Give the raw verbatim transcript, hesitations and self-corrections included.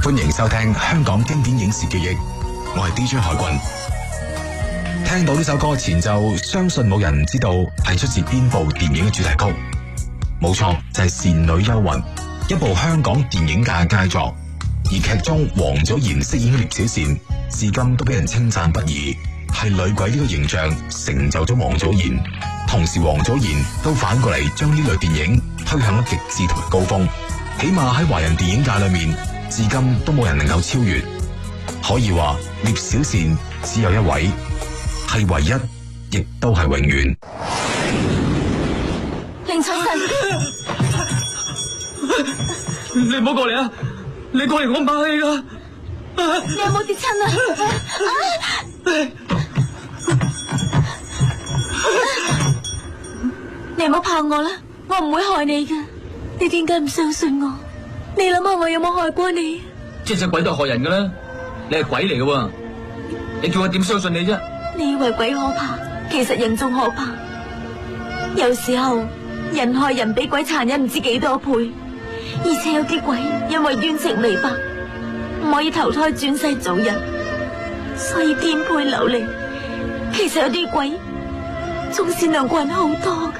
歡迎收聽香港經典影視記憶，我係 D J 海軍。聽到呢首歌前奏，相信冇人知道係出自邊部電影嘅主題曲。冇錯，就係《倩女幽魂》，一部香港電影界嘅佳作。而劇中王祖賢飾演嘅聶小倩，至今都俾人稱讚不已，係女鬼呢個形象成就咗王祖賢。同時，王祖賢都反過嚟將呢類電影推向咗極致同埋高峰，起碼喺華人電影界裏面，至今都冇人能夠超越。可以話聶小倩只有一位，係唯一，亦都係永遠。 寧采臣， 你唔好過嚟啊！你過嚟我唔怕氣噶。 你有冇跌親啊？你唔好怕我啦，我唔會害你噶。你點解唔相信我？你諗下我有冇害過你？ 即係隻鬼都係害人噶啦，你係鬼嚟噶，你叫我點相信你啫？ 你以為鬼可怕，其實人仲可怕。有時候人害人比鬼殘忍唔知幾多倍，而且有啲鬼因為冤情未白，唔可以投胎轉世做人，所以顛沛流離。其實有啲鬼仲善良過人好多。